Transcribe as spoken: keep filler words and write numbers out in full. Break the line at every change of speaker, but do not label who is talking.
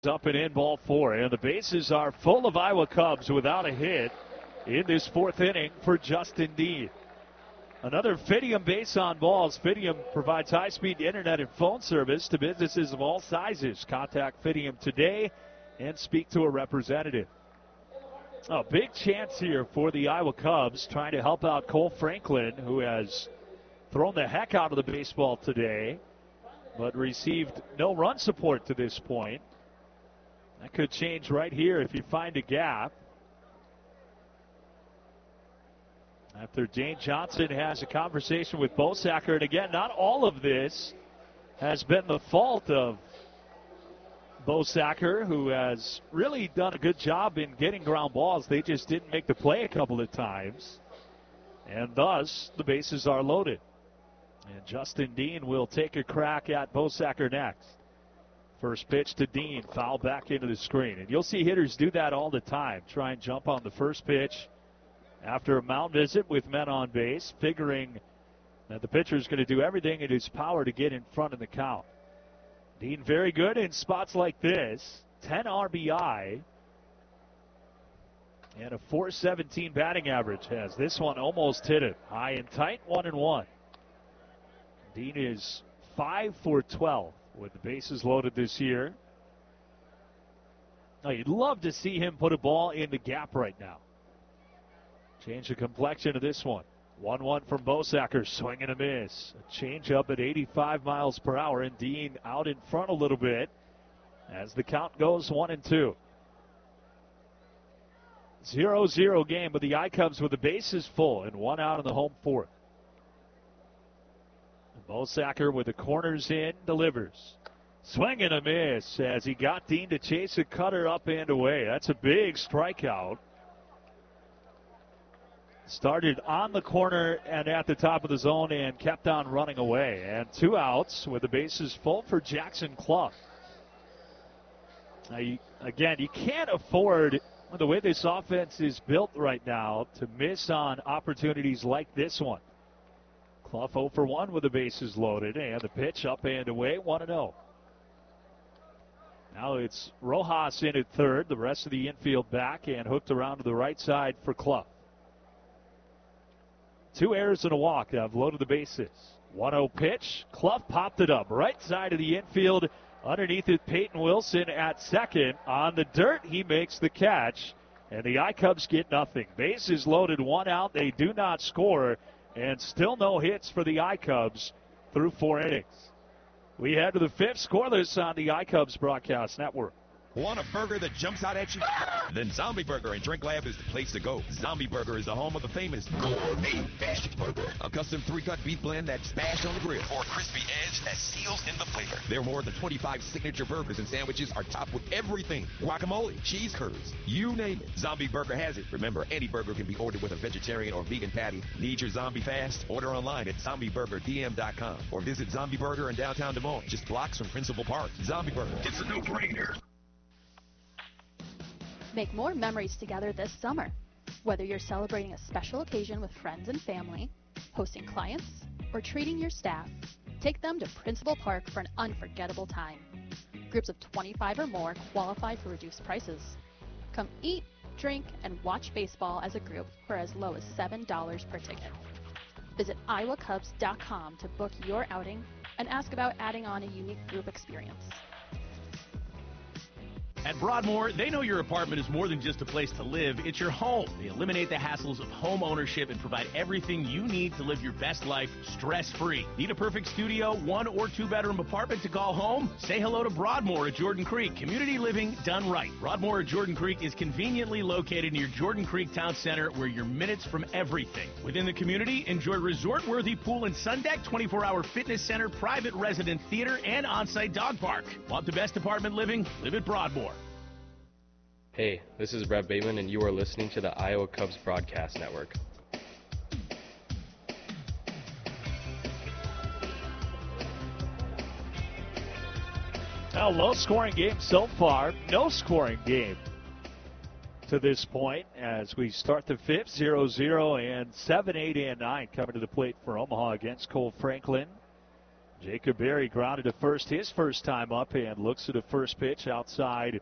Up and in, ball four, and the bases are full of Iowa Cubs without a hit in this fourth inning for Justin Dean. Another Fidium base on balls. Fidium provides high-speed internet and phone service to businesses of all sizes. Contact Fidium today and speak to a representative. A big chance here for the Iowa Cubs, trying to help out Cole Franklin, who has thrown the heck out of the baseball today, but received no run support to this point. That could change right here if you find a gap. After Dane Johnson has a conversation with Bosacker, and again, not all of this has been the fault of Bosacker, who has really done a good job in getting ground balls. They just didn't make the play a couple of times, and thus the bases are loaded. And Justin Dean will take a crack at Bosacker next. First pitch to Dean, foul back into the screen. And you'll see hitters do that all the time. Try and jump on the first pitch after a mound visit with men on base, figuring that the pitcher is going to do everything in his power to get in front of the count. Dean very good in spots like this. ten R B I and a four seventeen batting average. Has this one almost hit it. High and tight, one and one. Dean is five for twelve. With the bases loaded this year. Now, you'd love to see him put a ball in the gap right now. Change the complexion of this one. one one from Bosacker, swing and a miss. A change up at eighty-five miles per hour, and Dean out in front a little bit as the count goes one and two. zero zero game, but the I-Cubs with the bases full and one out in the home fourth. Bosacker with the corners in, delivers. Swing and a miss as he got Dean to chase a cutter up and away. That's a big strikeout. Started on the corner and at the top of the zone and kept on running away. And two outs with the bases full for Jackson Clough. Now, you, again, you can't afford, the way this offense is built right now, to miss on opportunities like this one. Clough oh for one with the bases loaded, and the pitch up and away, one and oh. Now it's Rojas in at third, the rest of the infield back, and hooked around to the right side for Clough. Two errors and a walk have loaded the bases. one oh pitch, Clough popped it up, right side of the infield, underneath it Peyton Wilson at second. On the dirt, he makes the catch, and the I-Cubs get nothing. Bases loaded, one out, they do not score. And still no hits for the I-Cubs through four innings. We head to the fifth, scoreless on the I-Cubs broadcast network.
Want a burger that jumps out at you? Then Zombie Burger and Drink Lab is the place to go. Zombie Burger is the home of the famous gourmet bashed burger. A custom three-cut beef blend that's bashed on the grill. Or a crispy edge that seals in the flavor. There are more than twenty-five signature burgers and sandwiches are topped with everything. Guacamole, cheese curds, you name it. Zombie Burger has it. Remember, any burger can be ordered with a vegetarian or vegan patty. Need your zombie fast? Order online at zombie burger d m dot com or visit Zombie Burger in downtown Des Moines, just blocks from Principal Park. Zombie Burger, it's a no-brainer.
Make more memories together this summer. Whether you're celebrating a special occasion with friends and family, hosting clients, or treating your staff, take them to Principal Park for an unforgettable time. Groups of twenty-five or more qualify for reduced prices. Come eat, drink, and watch baseball as a group for as low as seven dollars per ticket. Visit iowa cubs dot com to book your outing and ask about adding on a unique group experience.
At Broadmoor, they know your apartment is more than just a place to live, it's your home. They eliminate the hassles of home ownership and provide everything you need to live your best life stress-free. Need a perfect studio, one or two bedroom apartment to call home? Say hello to Broadmoor at Jordan Creek. Community living done right. Broadmoor at Jordan Creek is conveniently located near Jordan Creek Town Center, where you're minutes from everything. Within the community, enjoy resort-worthy pool and sun deck, twenty-four hour fitness center, private resident theater, and on-site dog park. Want the best apartment living? Live at Broadmoor.
Hey, this is Brett Bateman, and you are listening to the Iowa Cubs Broadcast Network.
Now, low-scoring game so far. No scoring game to this point as we start the fifth. zero zero and seven, eight, and nine coming to the plate for Omaha against Cole Franklin. Jacob Berry grounded to first his first time up and looks at a first pitch outside